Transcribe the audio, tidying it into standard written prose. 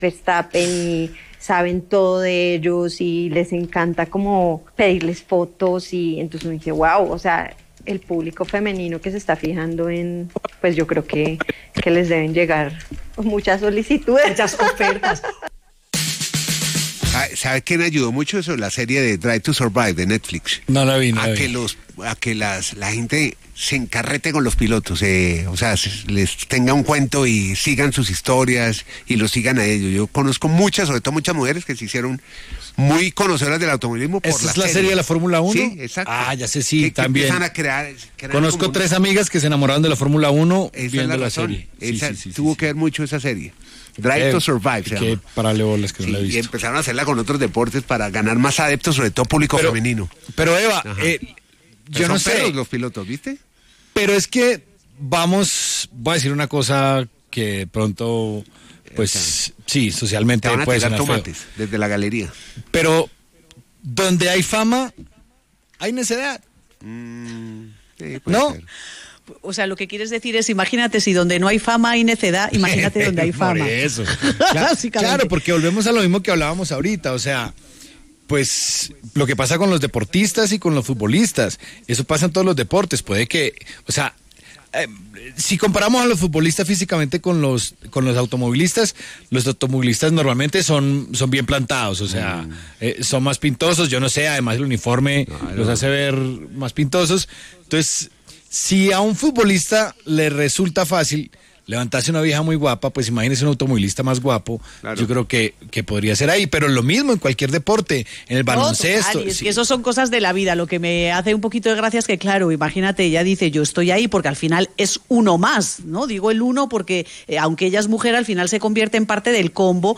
Verstappen y saben todo de ellos y les encanta como pedirles fotos y entonces uno dice, wow, o sea, el público femenino que se está fijando en, pues yo creo que les deben llegar muchas solicitudes. Muchas ofertas. ¿Sabe quién ayudó mucho eso? La serie de Drive to Survive de Netflix. No la vi, A que la gente se encarrete con los pilotos, o sea, les tenga un cuento y sigan sus historias y los sigan a ellos. Yo conozco muchas, sobre todo muchas mujeres que se hicieron muy conocedoras del automovilismo por ¿Esa es la serie de la Fórmula 1? Sí, exacto. Ah, ya sé, sí, también. Que empiezan a crear Conozco 3 amigas que se enamoraron de la Fórmula 1 viendo la serie. Tuvo que ver mucho esa serie. Drive to Survive se llama. Parale bolas que no la he visto. Y empezaron a hacerla con otros deportes para ganar más adeptos, sobre todo público femenino. Pero Eva, yo no sé. Los pilotos, ¿viste? Pero es que voy a decir una cosa que pronto, pues sí, socialmente te van a puede tirar sonar tomates feo. desde la galería. Pero donde hay fama, hay necedad. Sí, ¿No? ser. O sea, lo que quieres decir es, imagínate si donde no hay fama hay necedad, imagínate donde hay fama. Por eso. Claro, porque volvemos a lo mismo que hablábamos ahorita, o sea, pues lo que pasa con los deportistas y con los futbolistas, eso pasa en todos los deportes, puede que, o sea, si comparamos a los futbolistas físicamente con los automovilistas normalmente son bien plantados, o sea, son más pintosos, yo no sé, además el uniforme los hace ver más pintosos. Entonces, si a un futbolista le resulta fácil levantarse una vieja muy guapa, pues imagínese un automovilista más guapo, claro. Yo creo que podría ser ahí, pero lo mismo en cualquier deporte, en el baloncesto. Total, y es que eso son cosas de la vida, lo que me hace un poquito de gracia es que claro, imagínate, ella dice yo estoy ahí porque al final es uno más, ¿no? Digo el uno porque aunque ella es mujer, al final se convierte en parte del combo